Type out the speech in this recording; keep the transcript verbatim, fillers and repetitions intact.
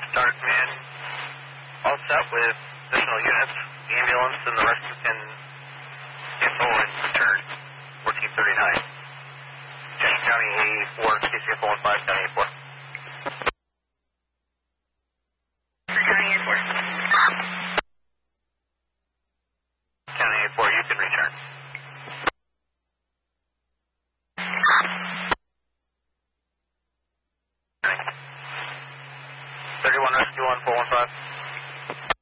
Dark Man, all set with additional units. The ambulance and the rescue can cancel and return fourteen thirty-nine. Cheshire County A four, K C F one five, County A four. County A four. County A four, you can return. thirty-one Rescue one four one five.